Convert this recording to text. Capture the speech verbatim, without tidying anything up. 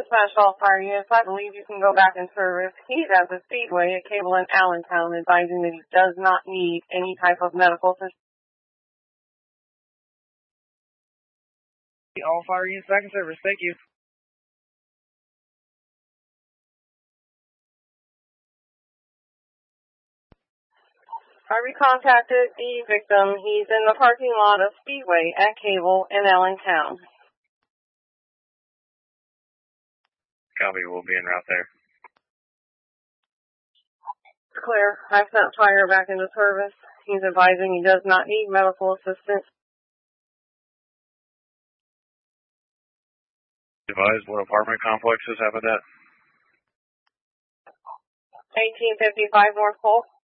Dispatch all fire units. I believe you can go back in service. He's at the Speedway at Cable in Allentown, advising that he does not need any type of medical assistance. All fire units back in service. Thank you. I recontacted the victim. He's in the parking lot of Speedway at Cable in Allentown. Copy, we'll be en route there. It's clear. I've sent fire back into service. He's advising he does not need medical assistance. Advise what apartment complexes have it at? eighteen fifty-five North Pole.